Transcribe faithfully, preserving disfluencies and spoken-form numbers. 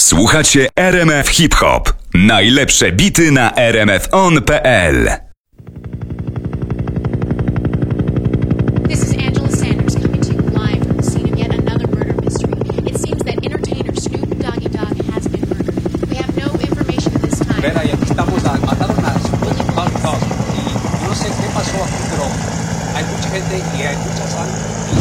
Słuchacie R M F Hip Hop. Najlepsze bity na r m f on kropka p l. This is Angela Sanders coming to you live from the scene of yet another murder mystery. It seems that entertainer Snoop Doggy Dogg has been murdered. We have no information at this time. Vera, y aquí estamos, a, mataron a Snoop Doggy Dogg y no sé qué pasó aquí, pero hay mucha gente y hay mucha sangre.